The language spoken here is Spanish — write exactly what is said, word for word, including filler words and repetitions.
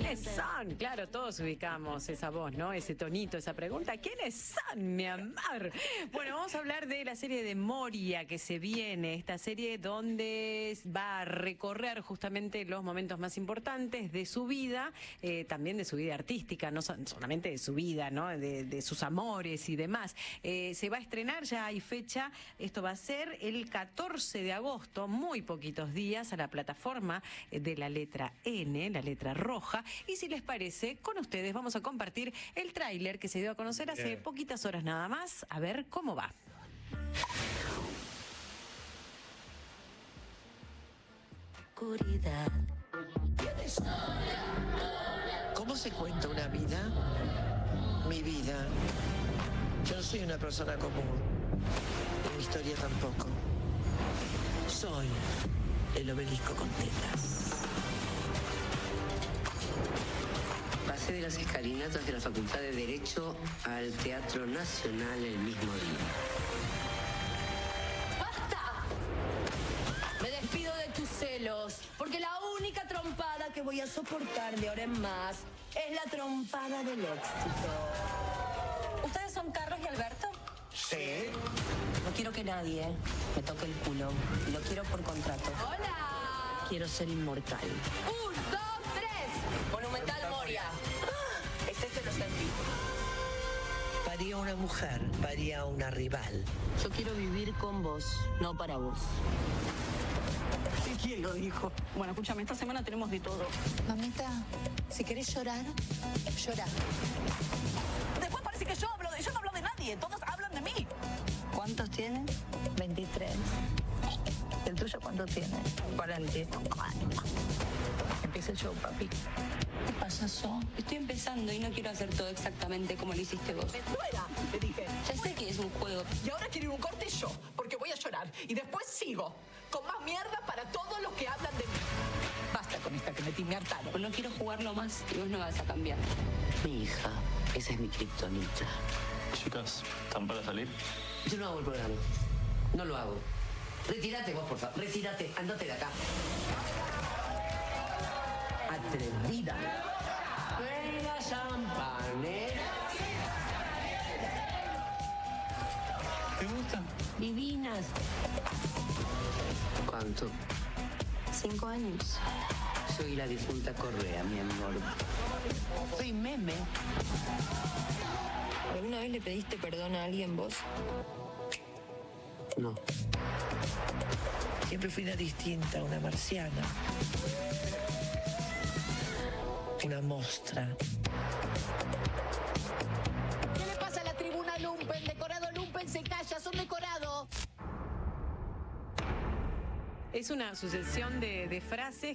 ¿Quiénes son? Claro, todos ubicamos esa voz, ¿no? Ese tonito, esa pregunta. ¿Quiénes son, mi amor? Bueno, vamos a hablar de la serie de Moria que se viene. Esta serie donde va a recorrer justamente los momentos más importantes de su vida, eh, también de su vida artística, no solamente de su vida, ¿no? De, de sus amores y demás. Eh, se va a estrenar, ya hay fecha. Esto va a ser el catorce de agosto, muy poquitos días, a la plataforma de la letra N, la letra roja. Y si les parece, con ustedes vamos a compartir el tráiler que se dio a conocer hace yeah. poquitas horas nada más. A ver cómo va. Oscuridad. ¿Cómo se cuenta una vida? Mi vida. Yo no soy una persona común. Y mi historia tampoco. Soy el obelisco con tetas. Pasé de las escalinatas de la Facultad de Derecho al Teatro Nacional el mismo día. ¡Basta! Me despido de tus celos, porque la única trompada que voy a soportar de ahora en más es la trompada del éxito. ¿Ustedes son Carlos y Alberto? Sí. No quiero que nadie me toque el culo. Y lo quiero por contrato. ¡Hola! Quiero ser inmortal. ¡Un, dos, tres! Monumental Moria. ¡Ah! Este se lo sentí. Paría una mujer, paría una rival. Yo quiero vivir con vos, no para vos. ¿Quién lo dijo? Bueno, escúchame, esta semana tenemos de todo. Mamita, si querés llorar, llora. Después parece que yo hablo de... Yo no hablo de nadie, todos hablan de mí. ¿Cuántos tienen? veintitrés. ¿El tuyo cuánto tiene? cuarenta. Empieza el show, papi. ¿Qué pasa, yo? Estoy empezando y no quiero hacer todo exactamente como lo hiciste vos. ¡Fuera! Te dije. Ya sé que es un juego. Y ahora quiero ir a un corte yo, porque voy a llorar. Y después sigo, con más mierda para todos los que hablan de mí. Basta con esta que metí, me hartaron. Pero no quiero jugarlo más y vos no vas a cambiar. Mi hija, esa es mi kriptonita. Chicas, ¿están para salir? Yo no hago el programa. No lo hago. Retírate vos, por favor. Retírate. Andate de acá. Atrevida. Venga, champagne. ¿Te gusta? Divinas. ¿Cuánto? Cinco años. Soy la difunta Correa, mi amor. Soy meme. ¿Alguna vez le pediste perdón a alguien vos? No. Siempre fui una distinta, una marciana. Una mostra. ¿Qué le pasa a la tribuna Lumpen? Decorado Lumpen se calla, son decorados. Es una sucesión de, de frases